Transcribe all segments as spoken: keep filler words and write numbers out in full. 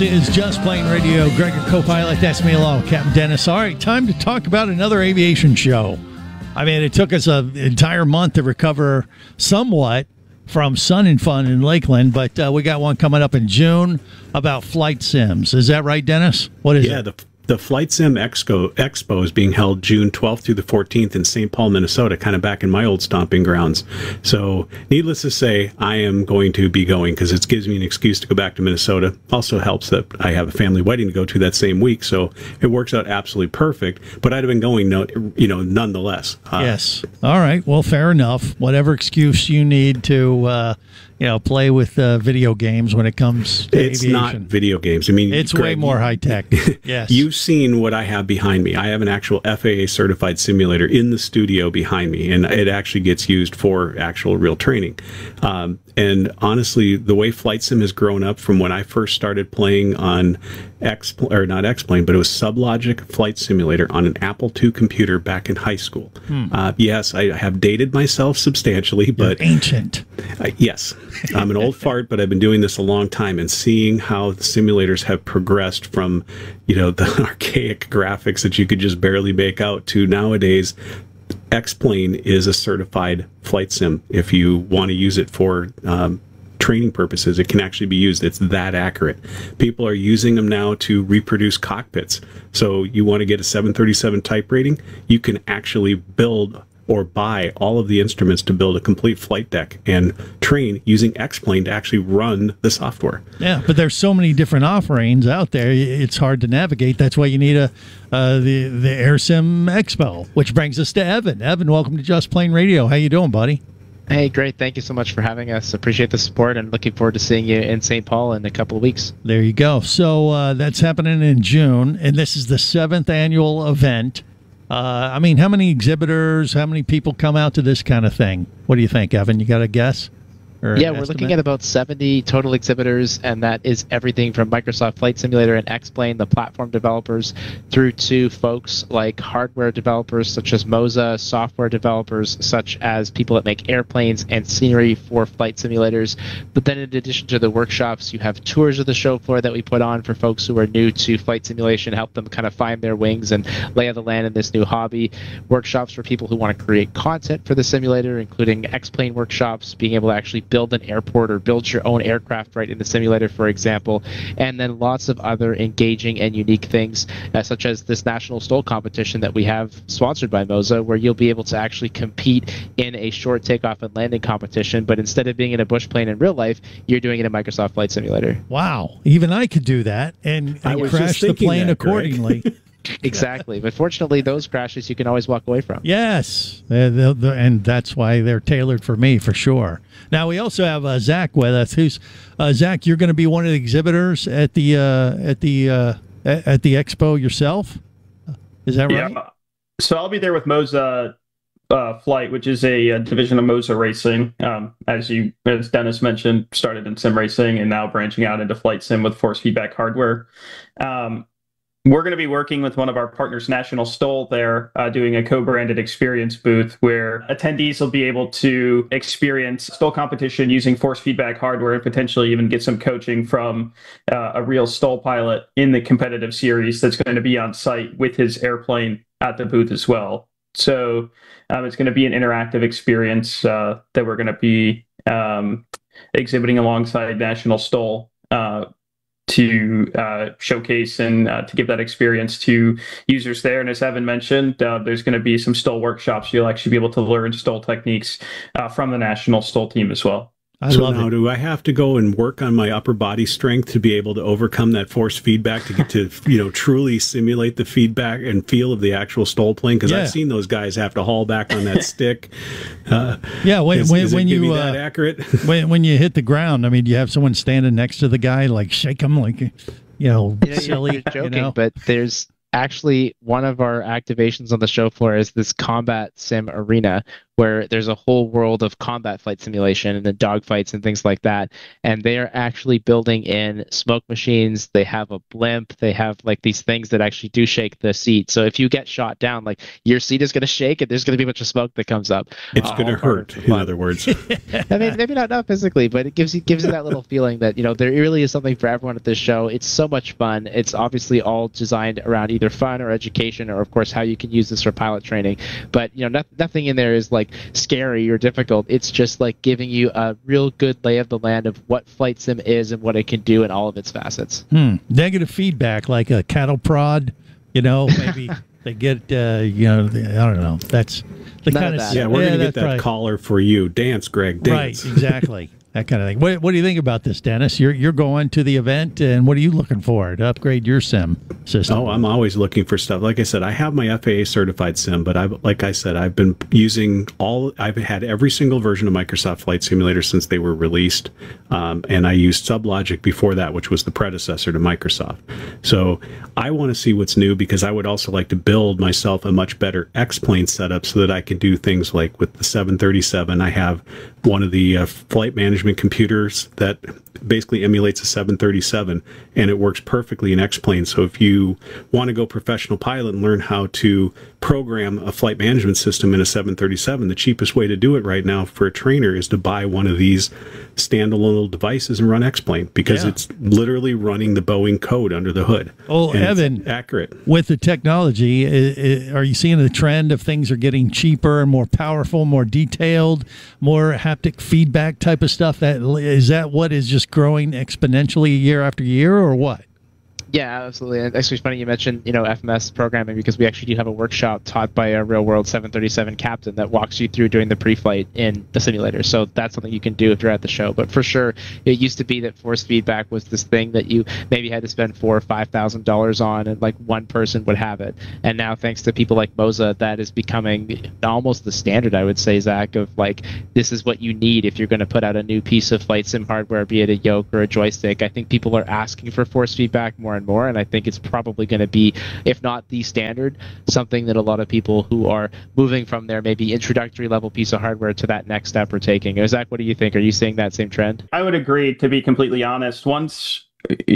is Just Plane Radio. Greg, your co-pilot. That's me along with Captain Dennis. All right, time to talk about another aviation show. I mean, it took us an entire month to recover somewhat from Sun and Fun in Lakeland, but uh, we got one coming up in June about flight sims. Is that right, Dennis? What is yeah, it? the the Flight Sim Expo, Expo is being held June twelfth through the fourteenth in Saint Paul, Minnesota, kind of back in my old stomping grounds. So, needless to say, I am going to be going because it gives me an excuse to go back to Minnesota. Also helps that I have a family wedding to go to that same week, so it works out absolutely perfect. But I'd have been going, no, you know, nonetheless. Uh, yes. All right. Well, fair enough. Whatever excuse you need to, uh, you know, play with uh, video games when it comes to it's aviation. Not video games. I mean, it's Greg, way more high tech. Yes. You've seen what I have behind me. I have an actual F A A certified simulator in the studio behind me, and it actually gets used for actual real training. Um, and honestly, the way Flight Sim has grown up from when I first started playing on X, or not X-Plane, but it was Sublogic Flight Simulator on an Apple two computer back in high school. Hmm. Uh, yes, I have dated myself substantially, but You're ancient. Uh, yes, I'm an old fart, but I've been doing this a long time, and seeing how the simulators have progressed from, you know, the archaic graphics that you could just barely make out to nowadays, X-Plane is a certified flight sim. If you want to use it for um, training purposes, it can actually be used. It's that accurate. People are using them now to reproduce cockpits. So you want to get a seven thirty-seven type rating, you can actually build or buy all of the instruments to build a complete flight deck and train using X-Plane to actually run the software. Yeah, but there's so many different offerings out there, it's hard to navigate. That's why you need a uh, the the AirSim Expo, which brings us to Evan. Evan, welcome to Just Plane Radio. How you doing, buddy? Hey, great. Thank you so much for having us. Appreciate the support and looking forward to seeing you in Saint Paul in a couple of weeks. There you go. So uh, that's happening in June, and this is the seventh annual event. Uh, I mean, how many exhibitors, how many people come out to this kind of thing? What do you think, Evan? You got a guess? Or yeah, we're looking at about seventy total exhibitors, and that is everything from Microsoft Flight Simulator and X-Plane, the platform developers, through to folks like hardware developers such as Moza, software developers such as people that make airplanes and scenery for flight simulators. But then in addition to the workshops, you have tours of the show floor that we put on for folks who are new to flight simulation, help them kind of find their wings and lay of the land in this new hobby. Workshops for people who want to create content for the simulator, including X-Plane workshops, being able to actually build an airport or build your own aircraft right in the simulator, for example, and then lots of other engaging and unique things, uh, such as this National Stoll competition that we have sponsored by Moza, where you'll be able to actually compete in a short takeoff and landing competition, but instead of being in a bush plane in real life, you're doing it in Microsoft Flight Simulator. Wow, even I could do that and, and crash the plane that, accordingly. Exactly. But fortunately, those crashes you can always walk away from. Yes. Uh, the, the, and that's why they're tailored for me, for sure. Now, we also have uh, Zach with us. Who's uh, Zach, you're going to be one of the exhibitors at the uh, at the uh, at the expo yourself? Is that right? Yeah. So I'll be there with Moza uh, Flight, which is a, a division of Moza Racing. Um, as you, as Dennis mentioned, started in sim racing and now branching out into flight sim with force feedback hardware. Um, We're going to be working with one of our partners, National Stoll, there, uh, doing a co-branded experience booth where attendees will be able to experience Stoll competition using force feedback hardware and potentially even get some coaching from uh, a real Stoll pilot in the competitive series that's going to be on site with his airplane at the booth as well. So um, it's going to be an interactive experience uh, that we're going to be um, exhibiting alongside National Stoll uh, to uh, showcase and uh, to give that experience to users there. And as Evan mentioned, uh, there's going to be some Stoll workshops. You'll actually be able to learn Stoll techniques uh, from the National Stoll team as well. I so love now, it. do I have to go and work on my upper body strength to be able to overcome that force feedback to get to, you know, truly simulate the feedback and feel of the actual Stoll plane? Because Yeah. I've seen those guys have to haul back on that stick. Uh, Yeah, when, is, when, is it when gonna be you that uh, accurate? when when you hit the ground, I mean, you have someone standing next to the guy, like shake him, like you know, You know, silly. you're joking, you know? but there's actually one of our activations on the show floor is this combat sim arena where there's a whole world of combat flight simulation and the dogfights and things like that. And they are actually building in smoke machines. They have a blimp. They have like these things that actually do shake the seat. So if you get shot down, like your seat is going to shake and there's going to be a bunch of smoke that comes up. It's uh, going to hurt, in other words. I mean, maybe not, not physically, but it gives you gives you that little feeling that, you know, there really is something for everyone at this show. It's so much fun. It's obviously all designed around either fun or education, or of course how you can use this for pilot training. But you know, no, nothing in there is like scary or difficult. It's just like giving you a real good lay of the land of what flight sim is and what it can do in all of its facets. Hmm. Negative feedback, like a cattle prod, you know, maybe they get, uh, you know, I don't know. That's the None kind of of that. Yeah, we're yeah, going to get that probably, caller for you. Dance, Greg, dance. Right, exactly. That kind of thing. What, what do you think about this, Dennis? You're you're going to the event, and what are you looking for to upgrade your sim system? Oh, I'm always looking for stuff. Like I said, I have my F A A certified sim, but I've, like I said, I've been using all. I've had every single version of Microsoft Flight Simulator since they were released, um, and I used SubLogic before that, which was the predecessor to Microsoft. So I want to see what's new, because I would also like to build myself a much better X-plane setup so that I can do things like with the seven thirty-seven. I have one of the uh, flight management computers that basically emulates a seven thirty-seven, and it works perfectly in X-plane. So if you want to go professional pilot and learn how to program a flight management system in a seven thirty-seven, the cheapest way to do it right now for a trainer is to buy one of these standalone little devices and run X-plane, because yeah. it's literally running the Boeing code under the hood. Oh, and Evan, it's accurate. With the technology, i- i- are you seeing the trend of things are getting cheaper and more powerful, more detailed, more haptic feedback type of stuff? That is that what is just growing exponentially year after year, or what? Yeah, absolutely. And actually, it's funny you mentioned, you know, F M S programming, because we actually do have a workshop taught by a real-world seven thirty-seven captain that walks you through doing the pre-flight in the simulator. So that's something you can do if you're at the show. But for sure, it used to be that force feedback was this thing that you maybe had to spend four or five thousand dollars on, and like one person would have it. And now, thanks to people like Moza, that is becoming almost the standard, I would say, Zach, of like, this is what you need if you're going to put out a new piece of flight sim hardware, be it a yoke or a joystick. I think people are asking for force feedback more and more, and I think it's probably going to be, if not the standard, something that a lot of people who are moving from their maybe introductory level piece of hardware to that next step are taking. Zach, what do you think? Are you seeing that same trend? I would agree, to be completely honest. Once,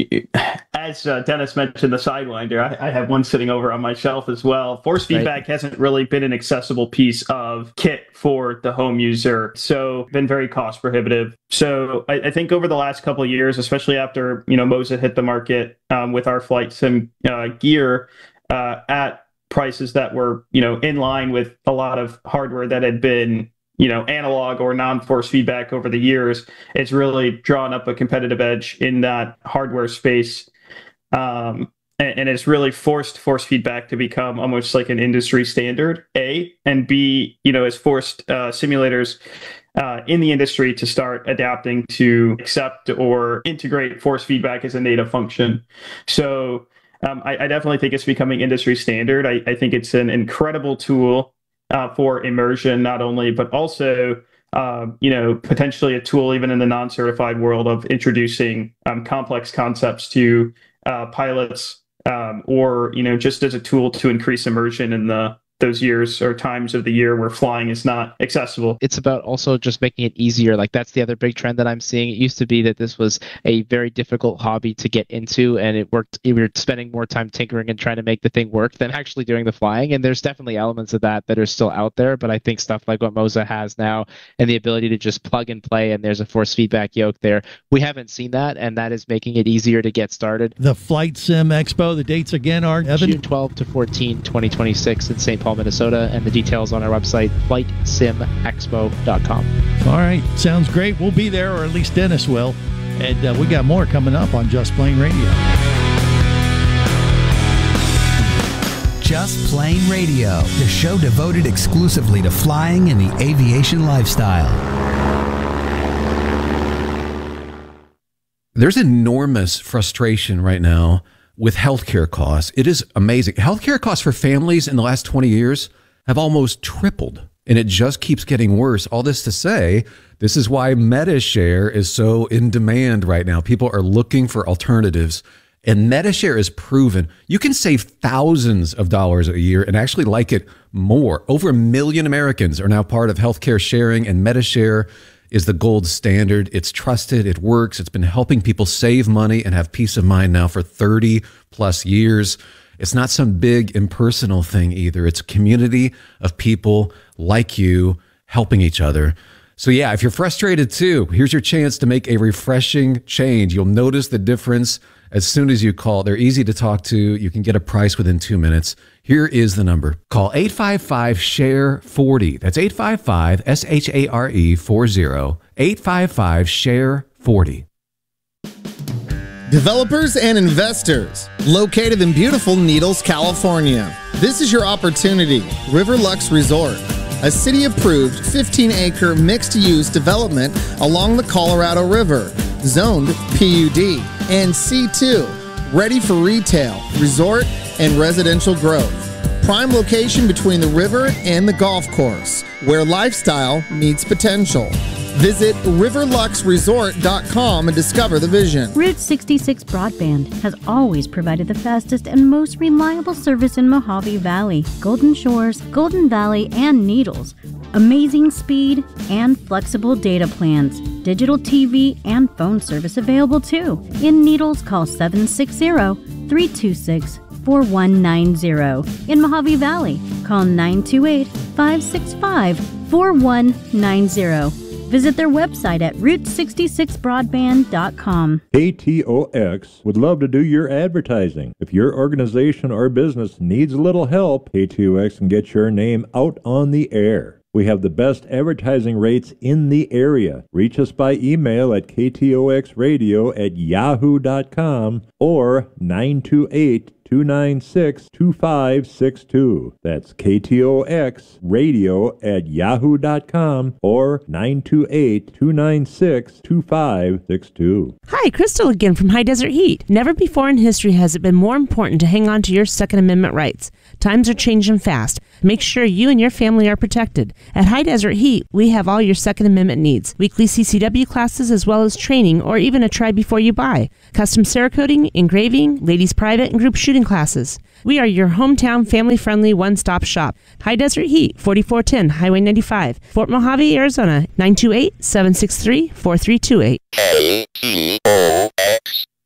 as uh, Dennis mentioned, the Sidewinder, I, I have one sitting over on my shelf as well. Force feedback right. hasn't really been an accessible piece of kit for the home user, so been very cost prohibitive. So I, I think over the last couple of years, especially after, you know, Moza hit the market um, with our flight sim uh, gear uh, at prices that were, you know, in line with a lot of hardware that had been, you know, analog or non-force feedback over the years, it's really drawn up a competitive edge in that hardware space. Um, and, and it's really forced force feedback to become almost like an industry standard, A, and B, you know, it's forced uh, simulators uh, in the industry to start adapting to accept or integrate force feedback as a native function. So um, I, I definitely think it's becoming industry standard. I, I think it's an incredible tool Uh, for immersion, not only, but also, uh, you know, potentially a tool even in the non-certified world of introducing um, complex concepts to uh, pilots, um, or, you know, just as a tool to increase immersion in the those years or times of the year where flying is not accessible. It's about also just making it easier. Like, that's the other big trend that I'm seeing. It used to be that this was a very difficult hobby to get into, and it worked. We were spending more time tinkering and trying to make the thing work than actually doing the flying. And there's definitely elements of that that are still out there. But I think stuff like what Moza has now, and the ability to just plug and play, and there's a force feedback yoke there, we haven't seen that, and that is making it easier to get started. The Flight Sim Expo, the dates again are, Evan? June twelfth to fourteenth, twenty twenty-six in Saint Paul, Minnesota, and the details on our website, flight sim expo dot com. All right, sounds great. We'll be there, or at least Dennis will. And uh, we got more coming up on Just Plane Radio. Just Plane Radio, the show devoted exclusively to flying and the aviation lifestyle. There's enormous frustration right now with healthcare costs. It is amazing. Healthcare costs for families in the last twenty years have almost tripled, and it just keeps getting worse. All this to say, this is why MediShare is so in demand right now. People are looking for alternatives, And Medi-Share is proven. You can save thousands of dollars a year and actually like it more. Over a million Americans are now part of healthcare sharing, and Medi-Share is the gold standard. It's trusted. It works. It's been helping people save money and have peace of mind now for thirty plus years. It's not some big impersonal thing either. It's a community of people like you helping each other. So yeah, if you're frustrated too, here's your chance to make a refreshing change. You'll notice the difference as soon as you call. They're easy to talk to. You can get a price within two minutes. Here is the number. Call eight five five, S H A R E, forty. That's eight five five, S H A R E, forty. eight five five, S H A R E, forty. Developers and investors, located in beautiful Needles, California. This is your opportunity. Riverlux Resort, a city-approved fifteen acre mixed-use development along the Colorado River, zoned P U D and C two, ready for retail, resort, and residential growth. Prime location between the river and the golf course, where lifestyle meets potential. Visit riverlux resort dot com and discover the vision. Route sixty-six Broadband has always provided the fastest and most reliable service in Mojave Valley, Golden Shores, Golden Valley, and Needles. Amazing speed and flexible data plans. Digital T V and phone service available too. In Needles, call seven six zero, three two six, four one nine zero. In Mojave Valley, call nine two eight, five six five, four one nine zero. Visit their website at route sixty-six broadband dot com. K T O X would love to do your advertising. If your organization or business needs a little help, K T O X can get your name out on the air. We have the best advertising rates in the area. Reach us by email at k t o x radio at yahoo dot com or nine two eight, two nine six, two five six two. That's K T O X radio at yahoo dot com or nine two eight, two nine six, two five six two. Hi, Crystal again from High Desert Heat. Never before in history has it been more important to hang on to your Second Amendment rights. Times are changing fast. Make sure you and your family are protected. At High Desert Heat, we have all your Second Amendment needs. Weekly C C W classes as well as training or even a try before you buy. Custom Cerakoting, engraving, ladies private and group shooting classes. We are your hometown family-friendly one-stop shop. High Desert Heat, forty-four ten Highway ninety-five, Fort Mojave, Arizona, nine two eight, seven six three, four three two eight. K T O X